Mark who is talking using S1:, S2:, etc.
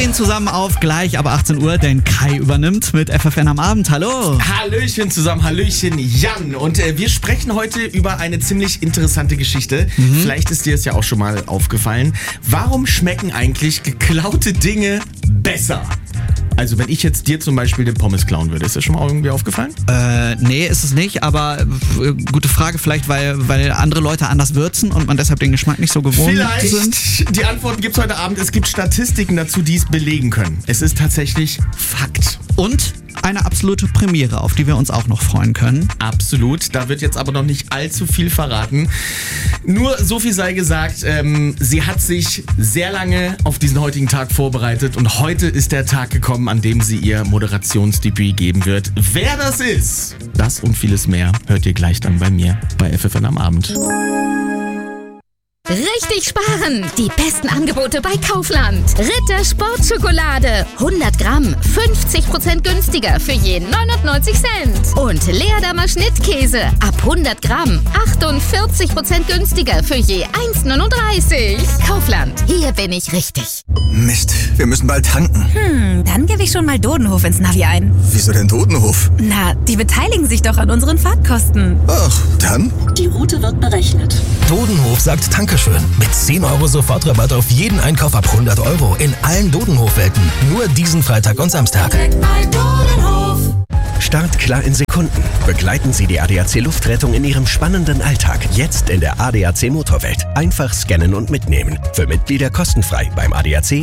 S1: drehen zusammen auf gleich ab 18 Uhr, denn Kai übernimmt mit FFN am Abend. Hallo.
S2: Hallöchen zusammen, Hallöchen Jan. Und wir sprechen heute über eine ziemlich interessante Geschichte. Vielleicht ist dir es ja auch schon mal aufgefallen. Warum schmecken eigentlich geklaute Dinge besser? Also wenn ich jetzt dir zum Beispiel den Pommes klauen würde, ist das schon mal irgendwie aufgefallen?
S1: Nee, ist es nicht, aber gute Frage, vielleicht weil andere Leute anders würzen und man deshalb den Geschmack nicht so gewohnt sind.
S2: Vielleicht. Die Antworten gibt's heute Abend. Es gibt Statistiken dazu, die es belegen können. Es ist tatsächlich Fakt.
S1: Und eine absolute Premiere, auf die wir uns auch noch freuen können.
S2: Absolut. Da wird jetzt aber noch nicht allzu viel verraten. Nur so viel sei gesagt, sie hat sich sehr lange auf diesen heutigen Tag vorbereitet und heute ist der Tag gekommen, an dem sie ihr Moderationsdebüt geben wird. Wer das ist, das und vieles mehr hört ihr gleich dann bei mir bei FFN am Abend.
S3: Richtig sparen! Die besten Angebote bei Kaufland. Ritter Sportschokolade. 100 Gramm, 50% günstiger für je 99 Cent. Und Leerdammer Schnittkäse. Ab 100 Gramm, 48% günstiger für je 1,39. Kaufland, hier bin ich richtig.
S4: Mist, wir müssen bald tanken.
S5: Dann gebe ich schon mal Dodenhof ins Navi ein.
S4: Wieso denn Dodenhof?
S5: Na, die beteiligen sich doch an unseren Fahrtkosten.
S4: Ach, dann?
S6: Die Route wird berechnet.
S7: Dodenhof sagt Dankeschön. Mit 10 € Sofortrabatt auf jeden Einkauf ab 100 € in allen Dodenhof-Welten. Nur diesen Freitag und Samstag.
S8: Start klar in Sekunden. Begleiten Sie die ADAC Luftrettung in Ihrem spannenden Alltag. Jetzt in der ADAC Motorwelt. Einfach scannen und mitnehmen. Für Mitglieder kostenfrei beim ADAC